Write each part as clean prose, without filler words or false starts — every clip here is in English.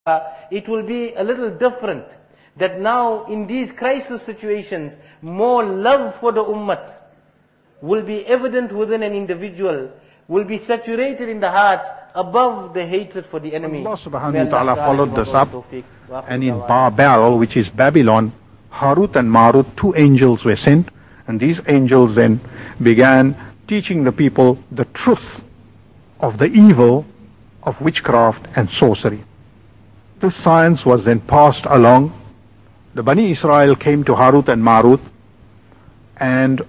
it will be a little different. That now in these crisis situations, more love for the ummah will be evident within an individual, will be saturated in the hearts above the hatred for the enemy. Allah subhanahu wa ta'ala followed this up, and in Babel, which is Babylon, Harut and Marut, two angels were sent, and these angels then began teaching the people the truth of the evil of witchcraft and sorcery. This science was then passed along. The Bani Israel came to Harut and Marut, and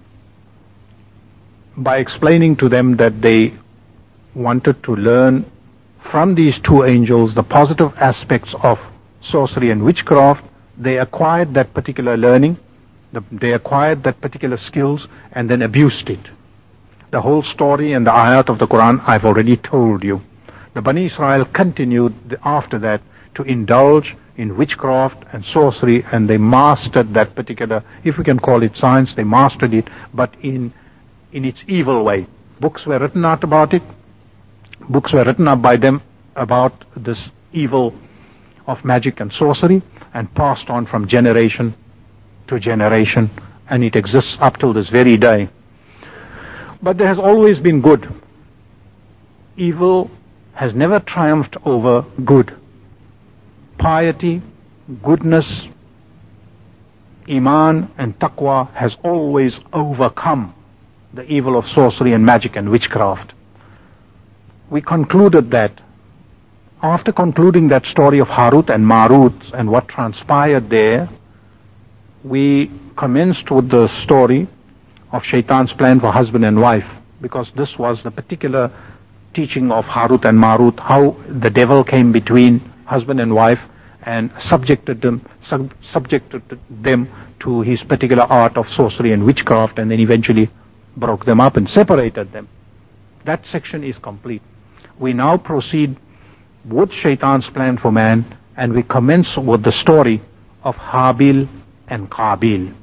by explaining to them that they wanted to learn from these two angels the positive aspects of sorcery and witchcraft, they acquired that particular learning, they acquired that particular skills, and then abused it. The whole story and the ayat of the Quran I've already told you. The Bani Israel continued after that to indulge in witchcraft and sorcery, and they mastered that particular, if we can call it science, they mastered it, but in its evil way. Books were written out about it. Books were written up by them about this evil of magic and sorcery, and passed on from generation to generation, and it exists up till this very day. But there has always been good. Evil has never triumphed over good. Piety, goodness, iman and taqwa has always overcome the evil of sorcery and magic and witchcraft. We concluded that after concluding that story of Harut and Marut and what transpired there, we commenced with the story of Shaitan's plan for husband and wife, because this was the particular teaching of Harut and Marut, how the devil came between husband and wife and subjected them to his particular art of sorcery and witchcraft, and then eventually broke them up and separated them. That section is complete. We now proceed with Shaitan's plan for man, and we commence with the story of Habil and Qabil.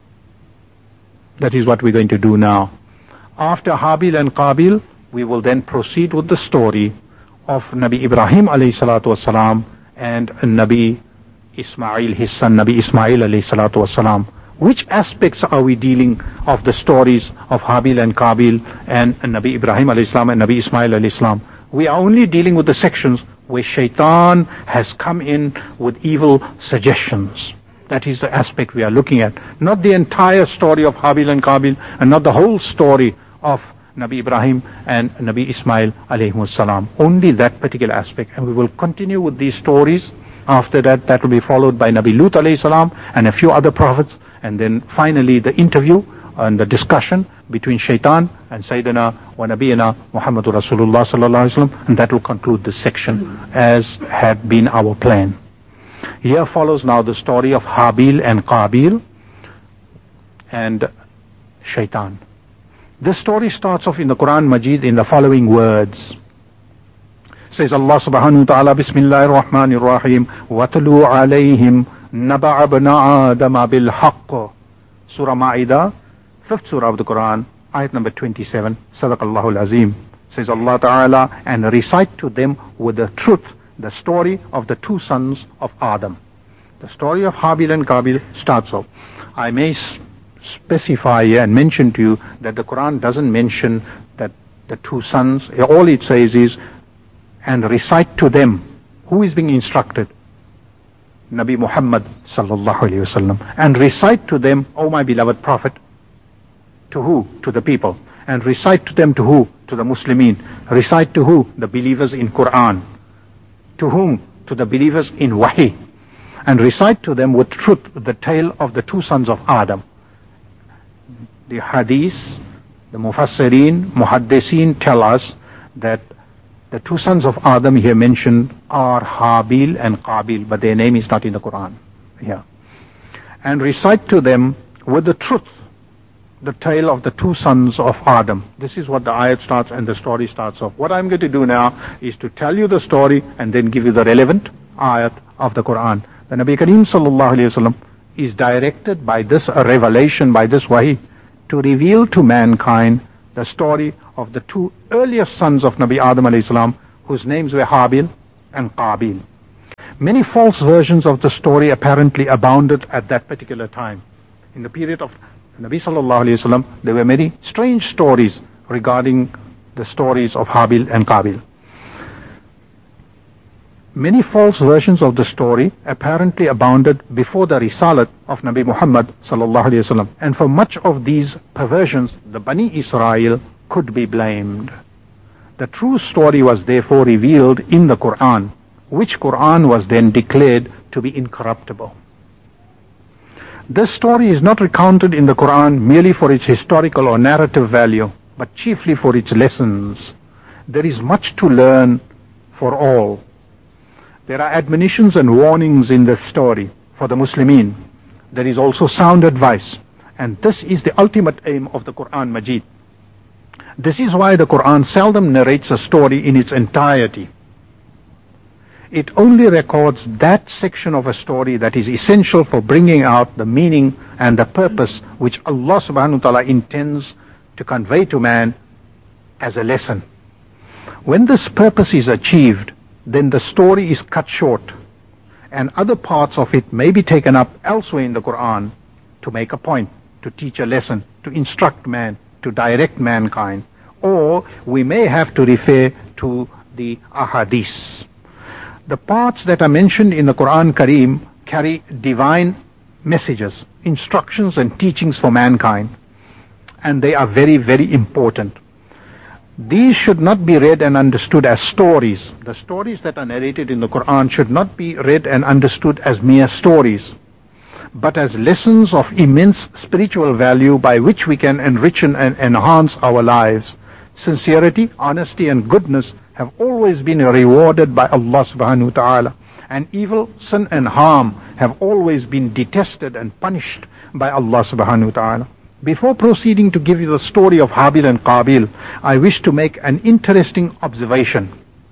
That is what we're going to do now. After Habil and Qabil, we will then proceed with the story of Nabi Ibrahim alayhi salatu wasalam and Nabi Ismail, his son Nabi Ismail alayhi salatu wasalam. Which aspects are we dealing of the stories of Habil and Qabil and Nabi Ibrahim alayhi salam and Nabi Ismail alayhi salam? We are only dealing with the sections where Shaitan has come in with evil suggestions. That is the aspect we are looking at. Not the entire story of Habil and Qabil, and not the whole story of Nabi Ibrahim and Nabi Ismail alayhi salam. Only that particular aspect. And we will continue with these stories. After that, that will be followed by Nabi Lut alayhi salam and a few other prophets. And then finally the interview and the discussion between Shaitan and Sayyidina wa Nabiyina Muhammadur Rasulullah sallallahu alaihi wasallam. And that will conclude this section as had been our plan. Here follows now the story of Habil and Qabil and Shaitan. This story starts off in the Quran Majid in the following words. Says Allah subhanahu wa ta'ala, Bismillahir Rahmanir Rahim, وَاتْلُوا عَلَيْهِمْ نَبَعَ ابْنَ آدَمَ بِالْحَقِّ. Surah Ma'idah, 5th surah of the Quran, ayat number 27, Sadaqallahul Azim. Says Allah Ta'ala, and recite to them with the truth the story of the two sons of Adam. The story of Habil and Qabil starts off. I may specify here and mention to you that the Quran doesn't mention that the two sons. All it says is, and recite to them. Who is being instructed? Nabi Muhammad sallallahu alayhi wasallam. And recite to them, O my beloved Prophet. To who? To the people. And recite to them to who? To the Muslimin. Recite to who? The believers in Quran. To whom? To the believers in Wahi. And recite to them with truth the tale of the two sons of Adam. The Hadith, the Mufassirin, Muhaddiseen tell us that the two sons of Adam here mentioned are Habil and Qabil, but their name is not in the Quran. Yeah. And recite to them with the truth the tale of the two sons of Adam. This is what the ayat starts and the story starts off. What I'm going to do now is to tell you the story and then give you the relevant ayat of the Quran. The Nabi Kareem sallallahu alayhi wasallam is directed by this revelation, by this wahi, to reveal to mankind the story of the two earliest sons of Nabi Adam alayhi salam, whose names were Habil and Qabil. Many false versions of the story apparently abounded at that particular time. In the period of Nabi sallallahu alayhi wasallam, there were many strange stories regarding the stories of Habil and Qabil. Many false versions of the story apparently abounded before the Risalat of Nabi Muhammad sallallahu alayhi wasallam, and for much of these perversions, the Bani Israel could be blamed. The true story was therefore revealed in the Quran, which Quran was then declared to be incorruptible. This story is not recounted in the Quran merely for its historical or narrative value, but chiefly for its lessons. There is much to learn for all. There are admonitions and warnings in this story for the Muslimin. There is also sound advice, and this is the ultimate aim of the Quran Majid. This is why the Quran seldom narrates a story in its entirety. It only records that section of a story that is essential for bringing out the meaning and the purpose which Allah subhanahu wa ta'ala intends to convey to man as a lesson. When this purpose is achieved, then the story is cut short, and other parts of it may be taken up elsewhere in the Quran to make a point, to teach a lesson, to instruct man, to direct mankind, or we may have to refer to the ahadith. The parts that are mentioned in the Quran Kareem carry divine messages, instructions and teachings for mankind, and they are very, very important. These should not be read and understood as stories. The stories that are narrated in the Quran should not be read and understood as mere stories, but as lessons of immense spiritual value by which we can enrich and enhance our lives. Sincerity, honesty and goodness have always been rewarded by Allah subhanahu wa ta'ala, and evil, sin and harm have always been detested and punished by Allah subhanahu wa ta'ala. Before proceeding to give you the story of Habil and Qabil, I wish to make an interesting observation.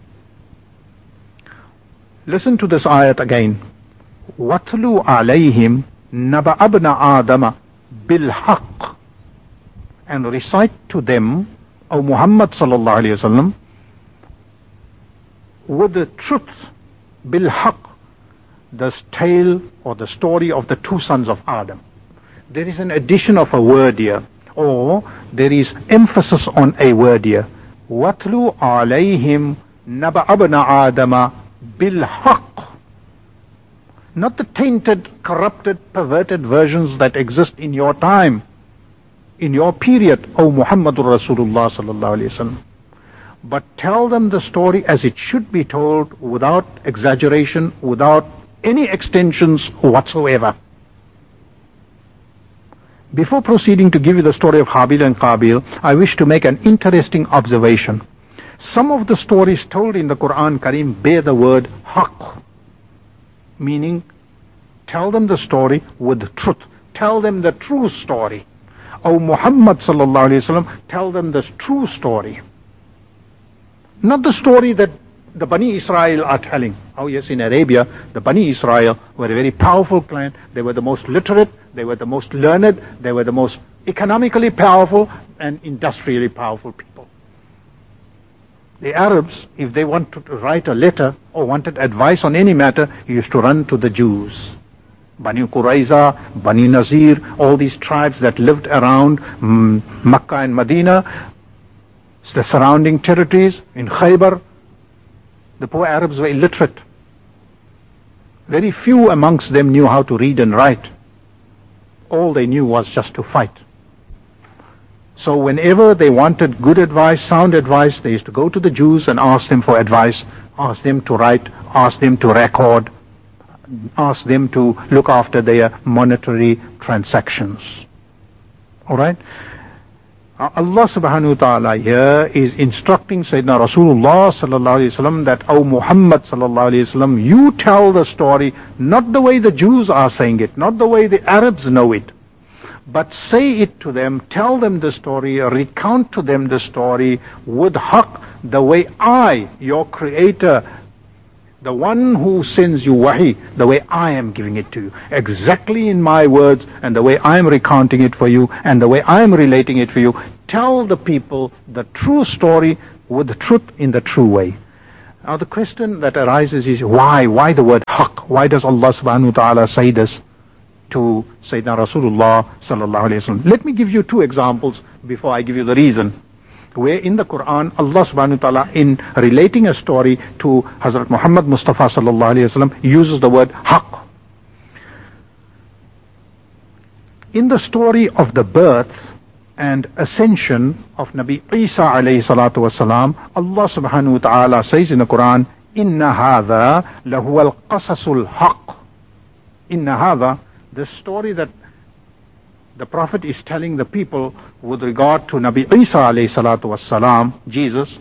Listen to this ayat again. وَاتْلُوا عَلَيْهِمْ نَبَأَ ابْنَ آدَمَ بِالْحَقِّ, and recite to them, O Muhammad sallallahu alayhi wa sallam, with the truth, bil-haq, the tale or the story of the two sons of Adam. There is an addition of a word here, or there is emphasis on a word here. وَاتْلُوا عَلَيْهِمْ نَبَأَ ابْنَ آدَمَ بِالْحَقِّ. Not the tainted, corrupted, perverted versions that exist in your time, in your period, O Muhammadur Rasulullah sallallahu alayhi wa sallam. But tell them the story as it should be told, without exaggeration, without any extensions whatsoever. Before proceeding to give you the story of Habil and Qabil, I wish to make an interesting observation. Some of the stories told in the Quran Kareem bear the word haqq, meaning tell them the story with truth. Tell them the true story. O Muhammad sallallahu alayhi wa sallam, tell them the true story. Not the story that the Bani Israel are telling. Oh yes, in Arabia, the Bani Israel were a very powerful clan. They were the most literate, they were the most learned, they were the most economically powerful and industrially powerful people. The Arabs, if they wanted to write a letter or wanted advice on any matter, used to run to the Jews. Bani Qurayza, Bani Nazir, all these tribes that lived around Makkah and Medina, the surrounding territories, in Khaybar. The poor Arabs were illiterate. Very few amongst them knew how to read and write. All they knew was just to fight. So whenever they wanted good advice, sound advice, they used to go to the Jews and ask them for advice, ask them to write, ask them to record, ask them to look after their monetary transactions. Alright? Allah subhanahu wa ta'ala here is instructing Sayyidina Rasulullah sallallahu alayhi wa sallam that, O Muhammad sallallahu alayhi wa sallam, you tell the story not the way the Jews are saying it, not the way the Arabs know it, but say it to them, tell them the story, recount to them the story with haqq, the way I, your creator, the one who sends you wahi, the way I am giving it to you, exactly in my words, and the way I am recounting it for you, and the way I am relating it for you. Tell the people the true story with the truth in the true way. Now the question that arises is why? Why the word haqq? Why does Allah subhanahu wa ta'ala say this to Sayyidina Rasulullah sallallahu alayhi wa sallam? Let me give you two examples before I give you the reason. Where in the Quran, Allah subhanahu wa ta'ala, in relating a story to Hazrat Muhammad Mustafa sallallahu alayhi wa sallam, uses the word haqq. In the story of the birth and ascension of Nabi Isa alayhi salatu wasalam, Allah subhanahu wa ta'ala says in the Quran, Inna hadha lahu al-qasasul haqq. Inna hadha, the story that the Prophet is telling the people with regard to Nabi Isa alayhi salatu wassalam, Jesus,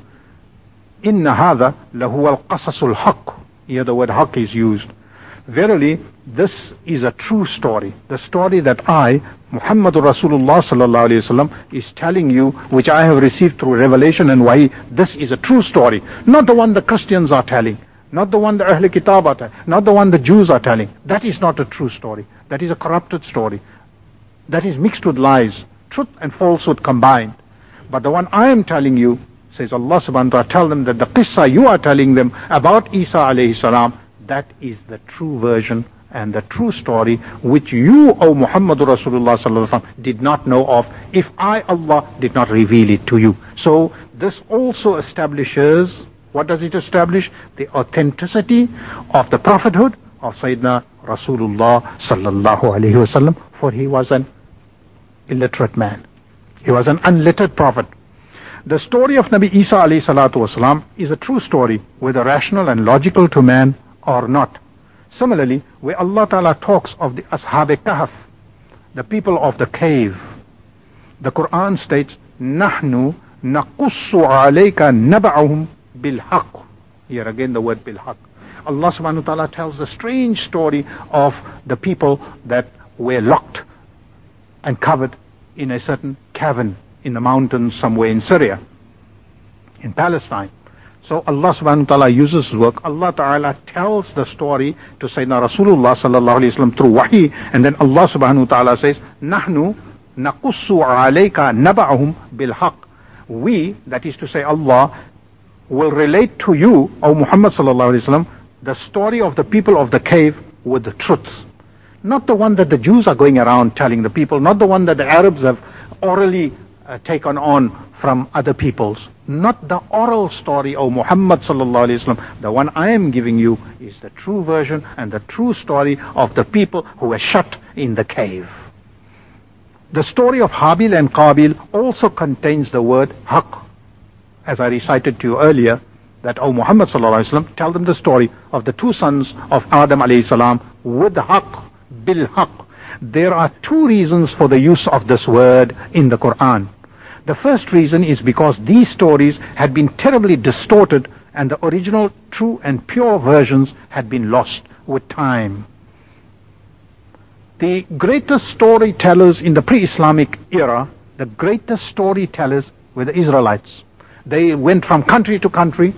Inna hadha lahu al-qasasul haqq. Here the word haqq is used. Verily, this is a true story. The story that I, Muhammadur Rasulullah sallallahu alayhi wasallam, is telling you, which I have received through revelation and wahi. This is a true story. Not the one the Christians are telling. Not the one the Ahl Kitab are telling. Not the one the Jews are telling. That is not a true story. That is a corrupted story. That is mixed with lies. Truth and falsehood combined. But the one I am telling you, says Allah subhanahu wa ta'ala, tell them that the qissa you are telling them about Isa alayhi salam, that is the true version and the true story which you, O Muhammadur Rasulullah sallallahu alaihi wasallam, did not know of, if I, Allah, did not reveal it to you. So this also establishes, what does it establish? The authenticity of the prophethood of Sayyidina Rasulullah sallallahu alaihi wasallam, for he was an illiterate man. He was an unlettered prophet. The story of Nabi Isa alayhi salatu wasalam is a true story, whether rational and logical to man or not. Similarly, where Allah Ta'ala talks of the Ashab-e-Kahf, the people of the cave, the Quran states, Nahnu naqussu alayka naba'ahum bil-haqq. Here again the word bil-haqq. Allah subhanahu wa ta'ala tells the strange story of the people that were locked and covered in a certain cavern in the mountains somewhere in Syria, in Palestine. So Allah subhanahu wa ta'ala uses his work. Allah ta'ala tells the story to Sayyidina Rasulullah sallallahu alayhi wa sallam through wahi, and then Allah subhanahu wa ta'ala says, Nahnu naqussu alayka naba'ahum bilhaq. We, that is to say Allah, will relate to you, O Muhammad sallallahu alayhi wa sallam, the story of the people of the cave with the truth. Not the one that the Jews are going around telling the people, not the one that the Arabs have orally taken on from other peoples. Not the oral story, O Muhammad sallallahu alayhi wa sallam. The one I am giving you is the true version and the true story of the people who were shut in the cave. The story of Habil and Qabil also contains the word haqq. As I recited to you earlier, that, O Muhammad sallallahu alayhi wa sallam, tell them the story of the two sons of Adam alayhi salam with haqq, bil haqq. There are two reasons for the use of this word in the Quran. The first reason is because these stories had been terribly distorted and the original true and pure versions had been lost with time. The greatest storytellers in the pre-Islamic era, the greatest storytellers were the Israelites. They went from country to country.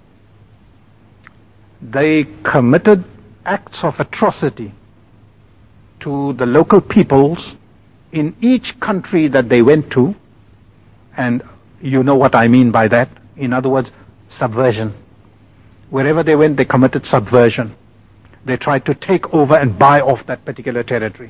They committed acts of atrocity to the local peoples in each country that they went to. And you know what I mean by that. In other words, subversion. Wherever they went, they committed subversion. They tried to take over and buy off that particular territory.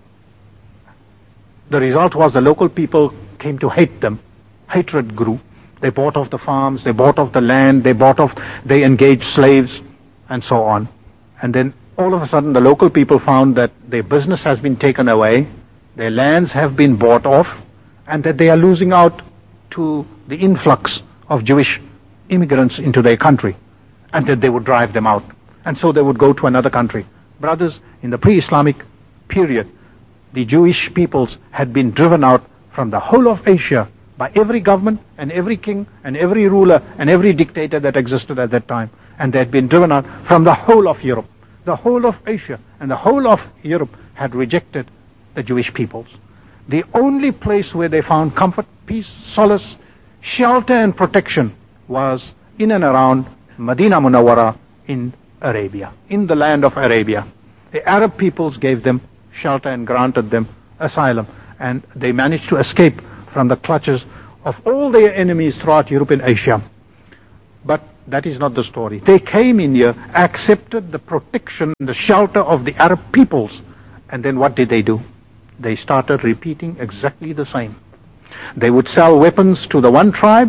The result was the local people came to hate them. Hatred grew. They bought off the farms, they bought off the land, they engaged slaves, and so on. And then all of a sudden the local people found that their business has been taken away, their lands have been bought off, and that they are losing out to the influx of Jewish immigrants into their country, and that they would drive them out. And so they would go to another country. Brothers, in the pre-Islamic period, the Jewish peoples had been driven out from the whole of Asia by every government and every king and every ruler and every dictator that existed at that time. And they had been driven out from the whole of Europe. The whole of Asia and the whole of Europe had rejected the Jewish peoples. The only place where they found comfort, peace, solace, shelter and protection was in and around Medina Munawwara in Arabia, in the land of Arabia. The Arab peoples gave them shelter and granted them asylum, and they managed to escape from the clutches of all their enemies throughout Europe and Asia. But That is not the story. They came in here, accepted the protection, the shelter of the Arab peoples, and then what did they do? They started repeating exactly the same. They would sell weapons to the one tribe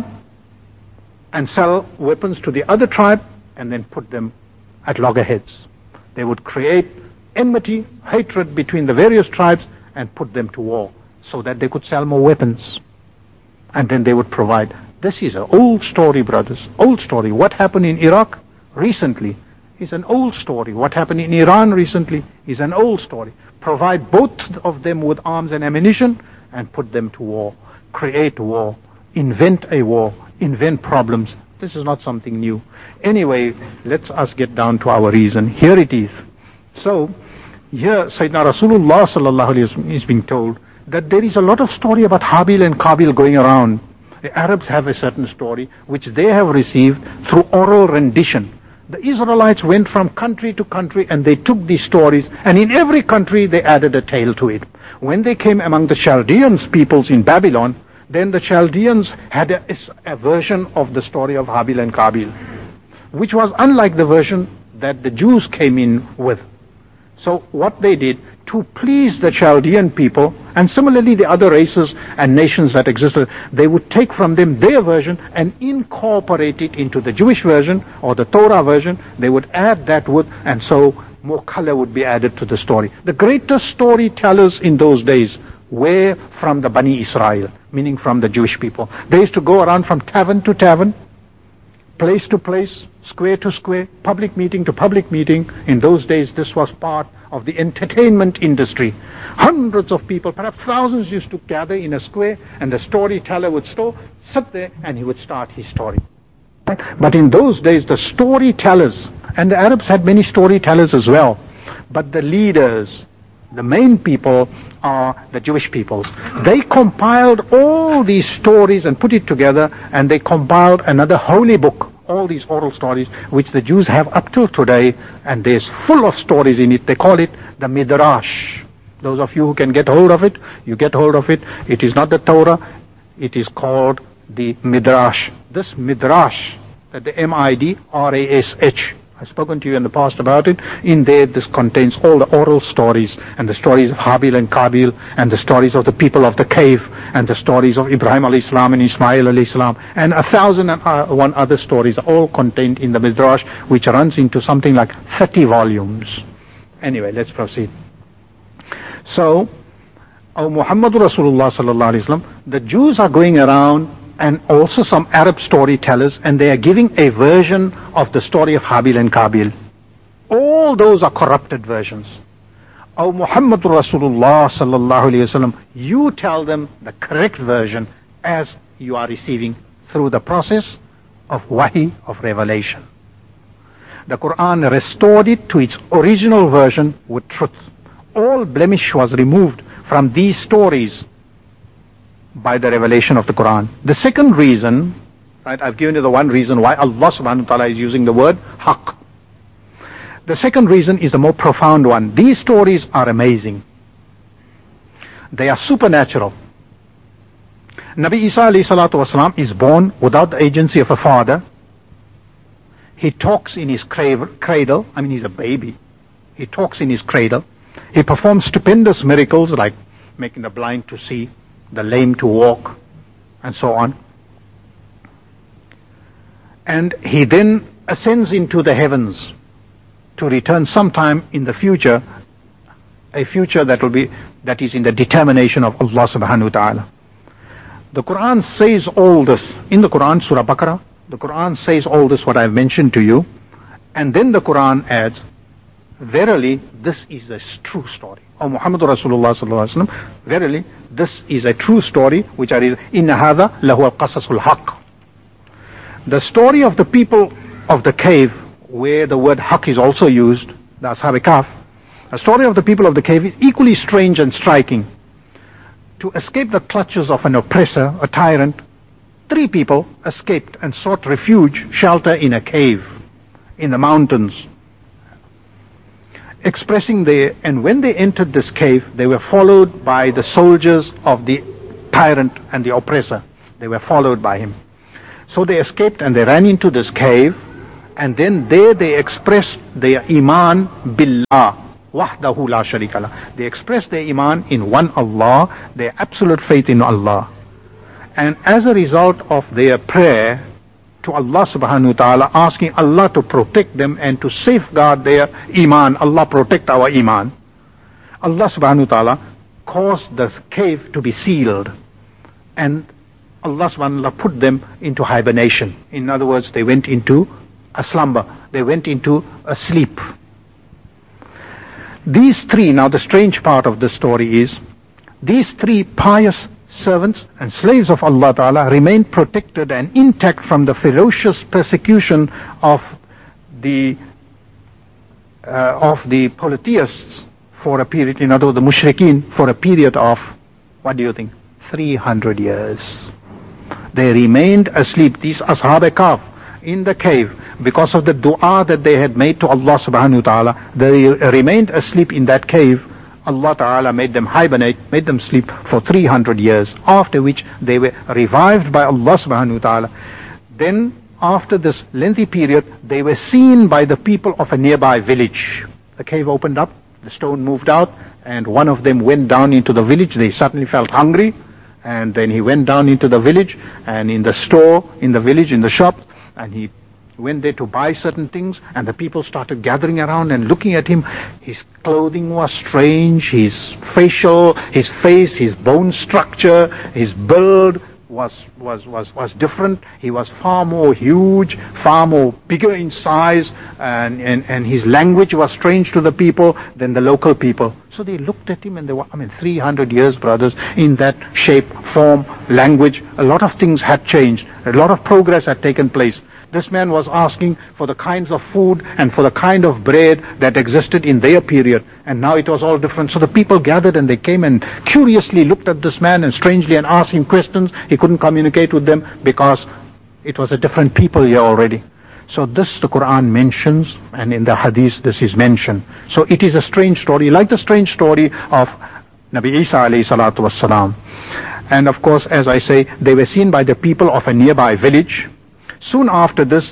and sell weapons to the other tribe and then put them at loggerheads. They would create enmity, hatred between the various tribes and put them to war so that they could sell more weapons. And then they would provide. This is an old story, brothers. Old story. What happened in Iraq recently is an old story. What happened in Iran recently is an old story. Provide both of them with arms and ammunition and put them to war. Create war. Invent a war. Invent problems. This is not something new. Anyway, let us get down to our reason. Here it is. So, here Sayyidina Rasulullah sallallahu alayhi wa sallam is being told that there is a lot of story about Habil and Qabil going around. The Arabs have a certain story which they have received through oral rendition. The Israelites went from country to country and they took these stories, and in every country they added a tale to it. When they came among the Chaldeans peoples in Babylon, then the Chaldeans had a version of the story of Habil and Qabil, which was unlike the version that the Jews came in with. So what they did, to please the Chaldean people, and similarly the other races and nations that existed, they would take from them their version and incorporate it into the Jewish version or the Torah version. They would add that wood, and so more color would be added to the story. The greatest storytellers in those days were from the Bani Israel, meaning from the Jewish people. They used to go around from tavern to tavern, place to place, square to square, public meeting to public meeting. In those days, this was part of the entertainment industry. Hundreds of people, perhaps thousands, used to gather in a square, and the storyteller would sit there and he would start his story. But in those days, the storytellers, and the Arabs had many storytellers as well, but the leaders, the main people, are the Jewish peoples. They compiled all these stories and put it together, and they compiled another holy book, all these oral stories, which the Jews have up till today, and there's full of stories in it. They call it the Midrash. Those of you who can get hold of it, you get hold of it. It is not the Torah, it is called the Midrash. This Midrash, the M-I-D-R-A-S-H, I've spoken to you in the past about it. In there, this contains all the oral stories, and the stories of Habil and Qabil, and the stories of the people of the cave, and the stories of Ibrahim alayhi salam and Ismail alayhi salam, and 1,001 other stories, all contained in the Midrash, which runs into something like 30 volumes. Anyway, let's proceed. So, Muhammadur Rasulullah sallallahu alayhi wa sallam, the Jews are going around, and also some Arab storytellers, and they are giving a version of the story of Habil and Qabil. All those are corrupted versions. O Muhammadur Rasulullah sallallahu alayhi wa sallam, you tell them the correct version as you are receiving through the process of wahi, of revelation. The Quran restored it to its original version with truth. All blemish was removed from these stories by the revelation of the Quran. The second reason, right, I've given you the one reason why Allah subhanahu wa ta'ala is using the word haqq. The second reason is the more profound one. These stories are amazing. They are supernatural. Nabi Isa alayhi salatu wasalam is born without the agency of a father. He talks in his cradle. I mean, he's a baby. He talks in his cradle. He performs stupendous miracles like making the blind to see, the lame to walk, and so on. And he then ascends into the heavens to return sometime in the future, a future that is in the determination of Allah subhanahu wa ta'ala. The Quran says all this. In the Quran, Surah Baqarah, the Quran says all this what I've mentioned to you, and then the Quran adds, verily, this is a true story. O Muhammad Rasulullah sallallahu alaihi wasallam, verily, this is a true story, which are inna hadha lahu al-qasasul haqq. The story of the people of the cave, where the word haqq is also used, the Ashab Kahf, the story of the people of the cave is equally strange and striking. To escape the clutches of an oppressor, a tyrant, 3 people escaped and sought refuge, shelter in a cave in the mountains. Expressing there, and when they entered this cave, they were followed by the soldiers of the tyrant and the oppressor. They were followed by him. So they escaped and they ran into this cave, And then there they expressed their iman billah, wahdahu la sharika lah. They expressed their iman in one Allah, their absolute faith in Allah. And as a result of their prayer to Allah subhanahu wa ta'ala, asking Allah to protect them and to safeguard their iman, Allah protect our iman, Allah subhanahu wa ta'ala caused the cave to be sealed. And Allah subhanahu wa ta'ala put them into hibernation. In other words, they went into a slumber. They went into a sleep. These three, now the strange part of the story is, these three pious servants and slaves of Allah Ta'ala remained protected and intact from the ferocious persecution of the polytheists for a period, in other words, the mushrikeen, for a period of, what do you think, 300 years. They remained asleep, these Ashab Kahf, in the cave, because of the dua that they had made to Allah subhanahu wa ta'ala. They remained asleep in that cave. Allah ta'ala made them hibernate, made them sleep for 300 years, after which they were revived by Allah subhanahu wa ta'ala. Then, after this lengthy period, they were seen by the people of a nearby village. The cave opened up, the stone moved out, and one of them went down into the village. They suddenly felt hungry, and then he went down into the village, and in the store, in the village, in the shop, and he went there to buy certain things, and the people started gathering around and looking at him. His clothing was strange, his facial, his face, his bone structure, his build was different. He was far more huge, far more bigger in size, and his language was strange to the people than the local people. So they looked at him, and they were, 300 years, brothers, in that shape, form, language, a lot of things had changed. A lot of progress had taken place. This man was asking for the kinds of food and for the kind of bread that existed in their period. And now it was all different. So the people gathered and they came and curiously looked at this man and strangely and asked him questions. He couldn't communicate with them because it was a different people here already. So this the Quran mentions, and in the Hadith this is mentioned. So it is a strange story, like the strange story of Nabi Isa alayhi salatu wassalam. And of course, as I say, they were seen by the people of a nearby village. Soon after this,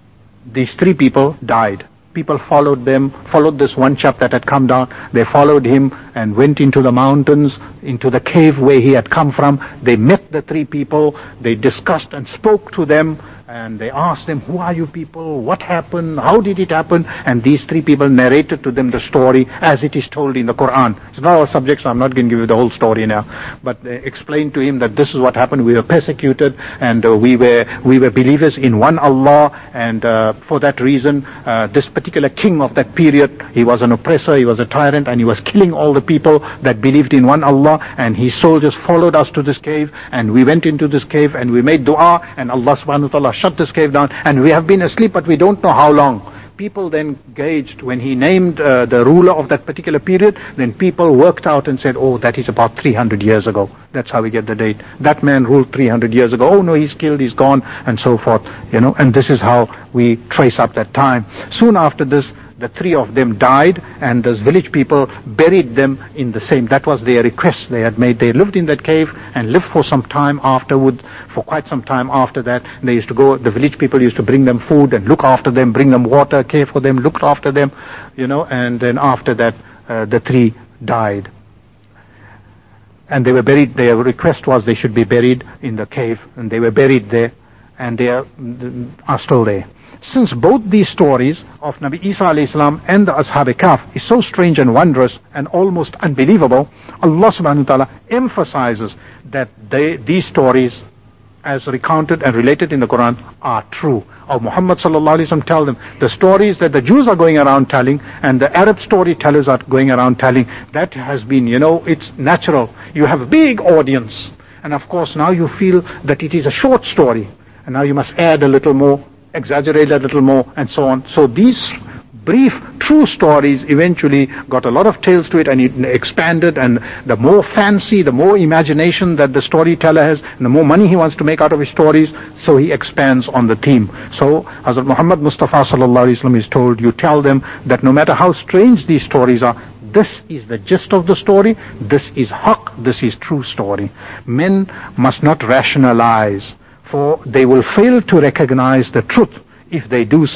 these three people died. People followed them, followed this one chap that had come down. They followed him and went into the mountains, into the cave where he had come from. They met the three people. They discussed and spoke to them. And they asked them, who are you people? What happened? How did it happen? And these three people narrated to them the story as it is told in the Quran. It's not our subject, so I'm not going to give you the whole story now. But they explained to him that this is what happened. We were persecuted, and we were believers in one Allah. And for that reason, this particular king of that period, he was an oppressor, he was a tyrant, and he was killing all the people that believed in one Allah. And his soldiers followed us to this cave, and we went into this cave, and we made dua, and Allah subhanahu wa ta'ala shut this cave down, and we have been asleep, but we don't know how long. People then gauged, when he named the ruler of that particular period, then people worked out and said, oh, that is about 300 years ago. That's how we get the date. That man ruled 300 years ago. Oh no, he's killed, he's gone, and so forth. And this is how we trace up that time. Soon after this, the three of them died, and those village people buried them in the same. That was their request they had made. They lived in that cave and lived for some time afterward, for quite some time after that. They used to go, the village people used to bring them food and look after them, bring them water, care for them, looked after them, and then after that, the three died. And they were buried, their request was they should be buried in the cave, and they were buried there, and they are still there. Since both these stories of Nabi Isa alayhi salam and the Ashab Kahf is so strange and wondrous and almost unbelievable, Allah subhanahu wa ta'ala emphasizes that these stories, as recounted and related in the Quran, are true. Or Muhammad sallallahu alayhi wa sallam tell them, the stories that the Jews are going around telling and the Arab storytellers are going around telling, that has been, it's natural. You have a big audience. And of course now you feel that it is a short story. And now you must add a little more, exaggerate a little more, and so on. So these brief, true stories eventually got a lot of tales to it, and it expanded, and the more fancy, the more imagination that the storyteller has, and the more money he wants to make out of his stories, so he expands on the theme. So Hazrat Muhammad Mustafa sallallahu alaihi wasallam is told, you tell them that no matter how strange these stories are, this is the gist of the story, this is haqq, this is true story. Men must not rationalize, for they will fail to recognize the truth if they do so.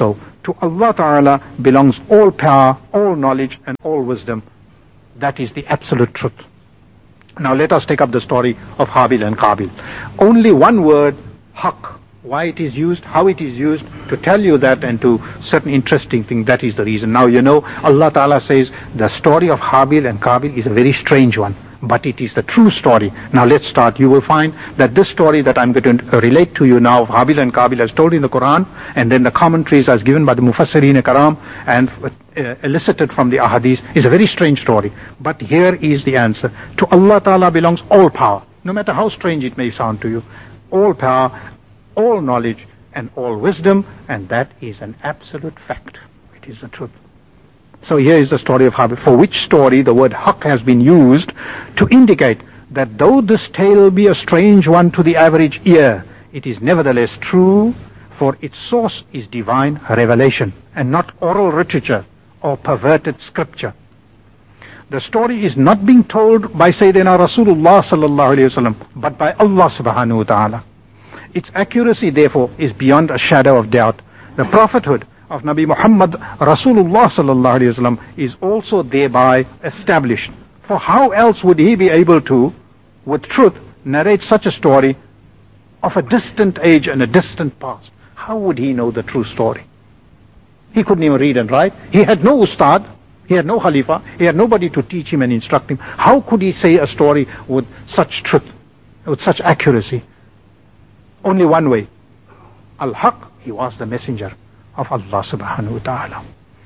To Allah Ta'ala belongs all power, all knowledge and all wisdom. That is the absolute truth. Now let us take up the story of Habil and Qabil. Only one word, haqq. Why it is used, how it is used, to tell you that and to certain interesting thing, that is the reason. Now you know, Allah Ta'ala says the story of Habil and Qabil is a very strange one, but it is the true story. Now let's start. You will find that this story that I'm going to relate to you now of Habil and Qabil as told in the Quran, and then the commentaries as given by the Mufassirin Karam and elicited from the Ahadith, is a very strange story. But here is the answer. To Allah Ta'ala belongs all power, no matter how strange it may sound to you. All power, all knowledge and all wisdom, and that is an absolute fact. It is the truth. So here is the story of Habil, for which story the word haqq has been used to indicate that though this tale be a strange one to the average ear, it is nevertheless true, for its source is divine revelation and not oral literature or perverted scripture. The story is not being told by Sayyidina Rasulullah sallallahu alayhi wasallam, but by Allah subhanahu wa ta'ala. Its accuracy, therefore, is beyond a shadow of doubt. The prophethood of Nabi Muhammad Rasulullah sallallahu alaihi wasallam is also thereby established. For how else would he be able to, with truth, narrate such a story of a distant age and a distant past? How would he know the true story? He couldn't even read and write. He had no ustad. He had no khalifa. He had nobody to teach him and instruct him. How could he say a story with such truth, with such accuracy? Only one way. Al-Haq, he was the messenger of Allah subhanahu wa ta'ala.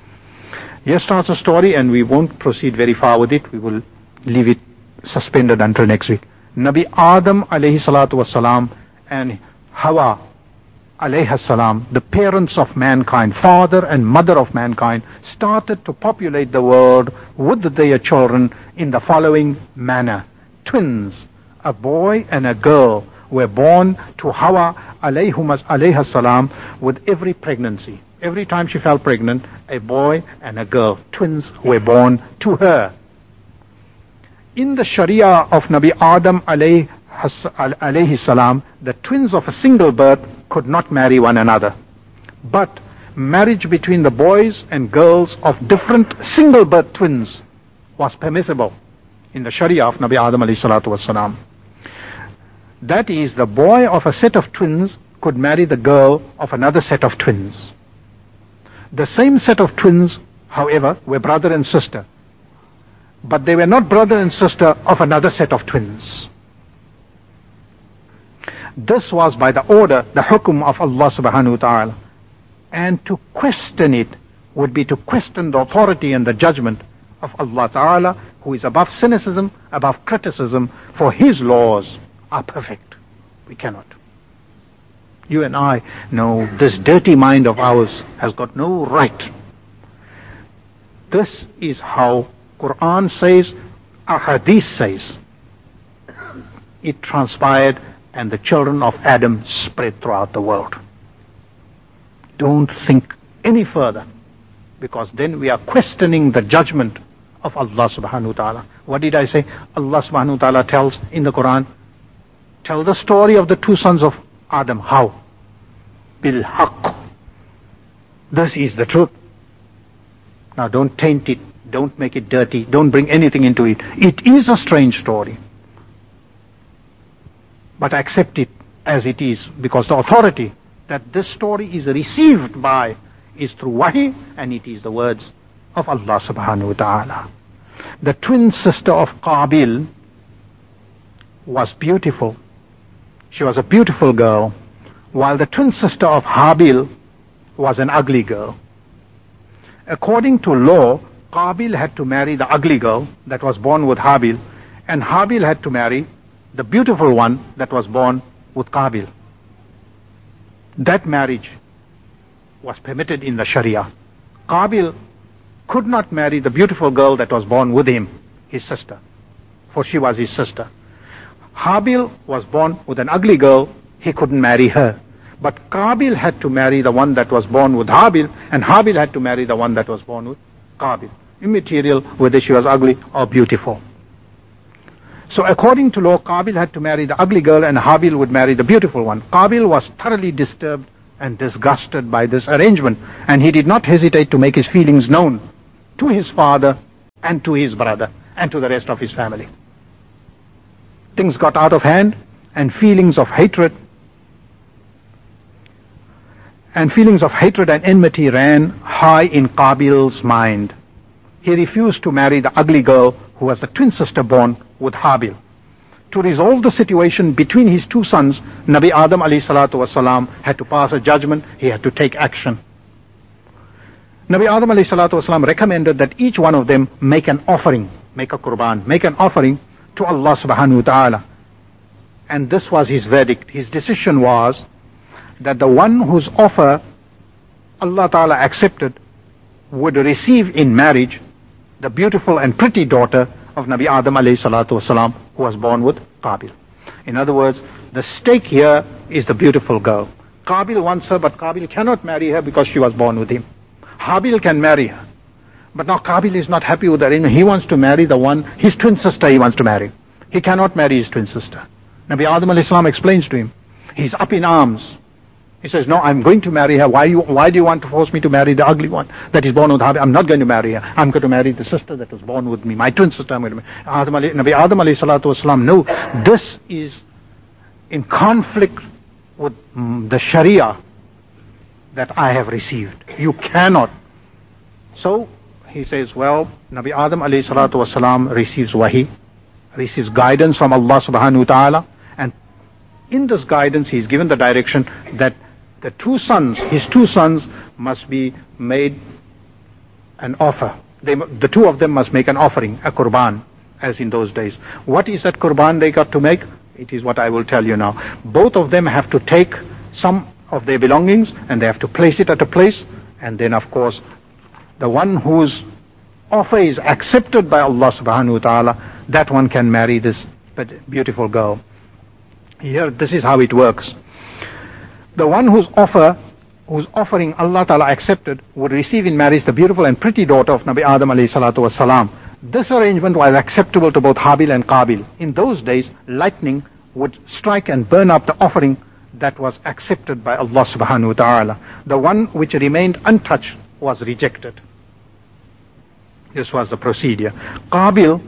Here starts a story, and we won't proceed very far with it. We will leave it suspended until next week. Nabi Adam alayhi salatu wasalam and Hawa alayhi salam, the parents of mankind, father and mother of mankind, started to populate the world with their children in the following manner. Twins, a boy and a girl, were born to Hawa alayhi salam with every pregnancy. Every time she fell pregnant, a boy and a girl, twins, were born to her. In the Sharia of Nabi Adam alayhi salam, the twins of a single birth could not marry one another. But marriage between the boys and girls of different single birth twins was permissible in the Sharia of Nabi Adam alayhi salatu wasalam. That is, the boy of a set of twins could marry the girl of another set of twins. The same set of twins, however, were brother and sister, but they were not brother and sister of another set of twins. This was by the order, the hukum of Allah subhanahu wa ta'ala. And to question it would be to question the authority and the judgment of Allah ta'ala, who is above cynicism, above criticism, for His laws are perfect. We cannot. You and I know this dirty mind of ours has got no right. This is how Quran says, Ahadith says. It transpired, and the children of Adam spread throughout the world. Don't think any further, because then we are questioning the judgment of Allah subhanahu wa ta'ala. What did I say? Allah subhanahu wa ta'ala tells in the Quran, tell the story of the two sons of Adam. How? Bil haqq. This is the truth. Now don't taint it, don't make it dirty, don't bring anything into it. It is a strange story. But accept it as it is, because the authority that this story is received by is through wahi, and it is the words of Allah subhanahu wa ta'ala. The twin sister of Qabil was beautiful. She was a beautiful girl, while the twin sister of Habil was an ugly girl. According to law, Qabil had to marry the ugly girl that was born with Habil, and Habil had to marry the beautiful one that was born with Qabil. That marriage was permitted in the Sharia. Qabil could not marry the beautiful girl that was born with him, his sister, for she was his sister. Habil was born with an ugly girl, he couldn't marry her. But Qabil had to marry the one that was born with Habil, and Habil had to marry the one that was born with Qabil. Immaterial whether she was ugly or beautiful. So according to law, Qabil had to marry the ugly girl and Habil would marry the beautiful one. Qabil was thoroughly disturbed and disgusted by this arrangement, and he did not hesitate to make his feelings known to his father and to his brother and to the rest of his family. Things got out of hand, and feelings of hatred and enmity ran high in Qabil's mind. He refused to marry the ugly girl who was the twin sister born with Habil. To resolve the situation between his two sons, Nabi Adam alayhi salatu wasalam had to pass a judgment. He had to take action. Nabi Adam alayhi salatu wasalam recommended that each one of them make an offering, make a qurban, make an offering to Allah subhanahu wa ta'ala. And this was his verdict. His decision was that the one whose offer Allah ta'ala accepted would receive in marriage the beautiful and pretty daughter of Nabi Adam alayhi salatu wasalam, who was born with Qabil. In other words, the stake here is the beautiful girl. Qabil wants her, but Qabil cannot marry her because she was born with him. Habil can marry her. But now Qabil is not happy with her. He wants to marry the one, his twin sister he wants to marry. He cannot marry his twin sister. Nabi Adam alayhi salam explains to him. He's up in arms. He says, no, I'm going to marry her. Why do you want to force me to marry the ugly one that is born with Habil? I'm not going to marry her. I'm going to marry the sister that was born with me, my twin sister. Nabi Adam alayhi salatu wasalam, no, this is in conflict with the Sharia that I have received. You cannot. So he says, well, Nabi Adam alayhi salatu wasalam receives wahi, receives guidance from Allah subhanahu wa ta'ala, and in this guidance he is given the direction that his two sons must be made an offer. The two of them must make an offering, a qurban, as in those days. What is that qurban they got to make? It is what I will tell you now. Both of them have to take some of their belongings and they have to place it at a place, and then of course the one whose offer is accepted by Allah subhanahu wa ta'ala, that one can marry this beautiful girl. Here, this is how it works. The one whose offering Allah ta'ala accepted would receive in marriage the beautiful and pretty daughter of Nabi Adam alayhi salatu wasalam. This arrangement was acceptable to both Habil and Qabil. In those days, lightning would strike and burn up the offering that was accepted by Allah subhanahu wa ta'ala. The one which remained untouched was rejected. This was the procedure. Habil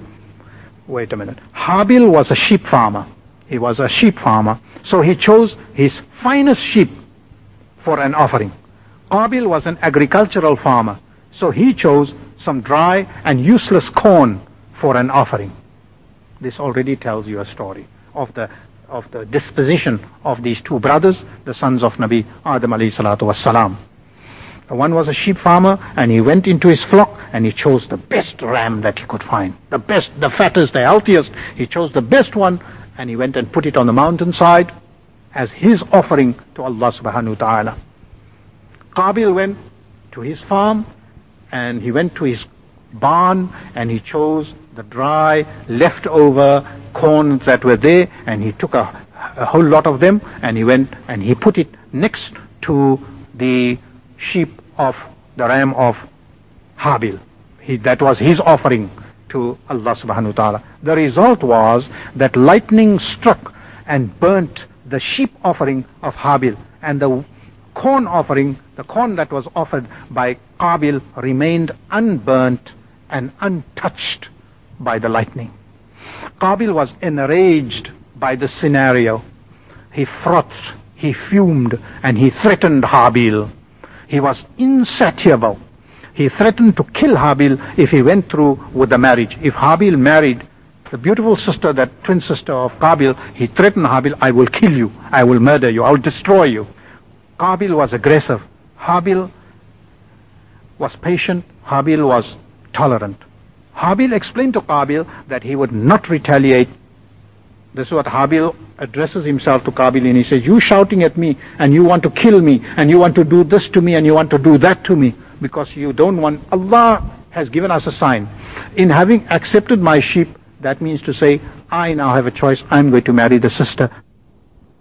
was a sheep farmer. He was a sheep farmer. So he chose his finest sheep for an offering. Qabil was an agricultural farmer. So he chose some dry and useless corn for an offering. This already tells you a story of the disposition of these two brothers, the sons of Nabi Adam alayhi salatu wassalam. The one was a sheep farmer, and he went into his flock and he chose the best ram that he could find. The best, the fattest, the healthiest. He chose the best one, and he went and put it on the mountainside as his offering to Allah subhanahu wa ta'ala. Qabil went to his farm and he went to his barn and he chose the dry leftover corns that were there, and he took a whole lot of them and he went and he put it next to the sheep of the ram of Habil. That was his offering to Allah subhanahu wa ta'ala. The result was that lightning struck and burnt the sheep offering of Habil, and the corn offering, the corn that was offered by Qabil, remained unburnt and untouched by the lightning. Qabil was enraged by the scenario. He frothed, he fumed, and he threatened Habil. He was insatiable. He threatened to kill Habil if he went through with the marriage. If Habil married the beautiful sister, that twin sister of Qabil, he threatened Habil, I will kill you, I will murder you, I will destroy you. Qabil was aggressive. Habil was patient. Habil was tolerant. Habil explained to Qabil that he would not retaliate. This is what Habil addresses himself to Qabil, and he says, you shouting at me and you want to kill me and you want to do this to me and you want to do that to me because you don't want. Allah has given us a sign. In having accepted my sheep, that means to say, I now have a choice. I'm going to marry the sister